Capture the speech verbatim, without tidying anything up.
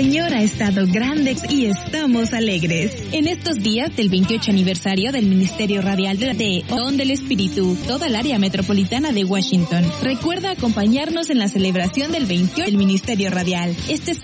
Señor ha estado grande y estamos alegres. En estos días del veintiocho aniversario del Ministerio Radial de Don del Espíritu, toda el área metropolitana de Washington. Recuerda acompañarnos en la celebración del veintiocho del Ministerio Radial. Este